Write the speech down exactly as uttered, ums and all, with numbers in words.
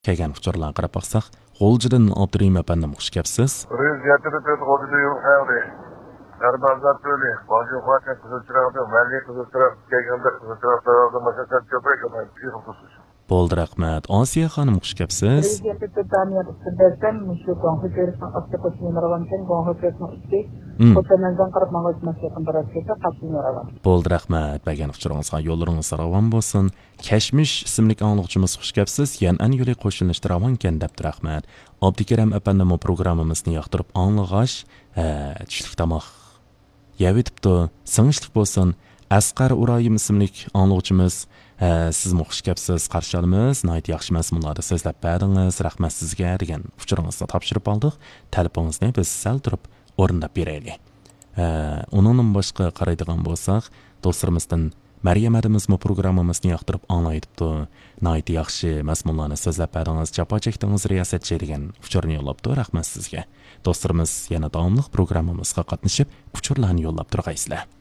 kelgan uchurlarga qarab baqsaq, G'o'ljidan Abdurim apandim xush kelibsiz. Darbazlar böyle, bazı ufakta kızılçırakta, melli kızılçırak, keganda kızılçıraklarda maşakat köprek ama bir hukusuş. Bo'ldi, rahmat. Osiya xonim xush kelibsiz. Bo'ldi, rahmat. Bergan uchuringizga yo'llaringiz ravon bo'lsin. Kashmish ismli anglag'uchimiz xush kelibsiz. Yan'an yo'li qo'shilishda ravon ekan debdi, rahmat. Abdukaram apandim programmamizni yoqtirib anglag'ash, tushlik tomoq yevitibdi. Singishlik bo'lsin. Asqar Urayim ismli anglag'uchimiz siz xush kelibsiz, qarshi olamiz. Nihoyat yaxshi mazmunlarda so'zlab berdingiz. Rahmat sizga degan uchuringizni topshirib oldik. Telefoningizni biz sal turib o'rindab beraylik. Uningdan boshqa qaraydigan bo'lsak, do'stlarimizdan Maryam adimizmi programmamizni yoqtirib anglaytibdi. Nihoyat yaxshi mazmunlarni so'zlab berdingiz. Jafo chekdingiz riyosatchi degan uchurni yo'llabdi. Rahmat sizga. Do'stlarimiz yana davomli programmamizga qatnashib, uchurlarni yo'llab turgaysizlar.